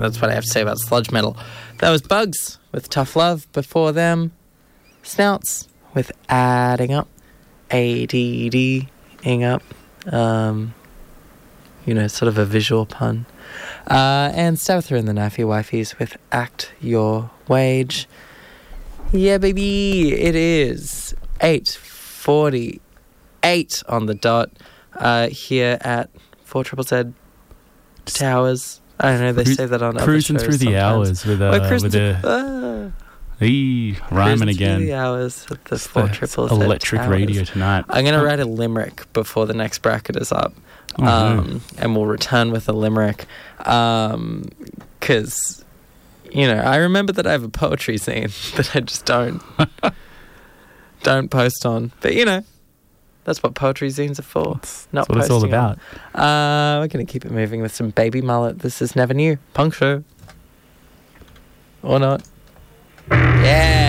That's what I have to say about sludge metal. That was Bugs with Tough Love. Before them, Snouts with Adding Up. ADD-ing up. Sort of a visual pun. And Stabatha and the Knifey Wifeys with Act Your Wage. Yeah, baby, it is 8:48 on the dot here at 4ZZZ Towers. I don't know, they say that on other shows cruising through the hours with rhyming again. The hours with the 4ZZZ electric Towers. Radio tonight. I'm going to write a limerick before the next bracket is up. And we'll return with a limerick. Because, I remember that I have a poetry scene that I just don't post on. But, that's what poetry zines are for. That's what it's all about. We're going to keep it moving with some Baby Mullet. This is Never New. Punk show. Or not. Yeah.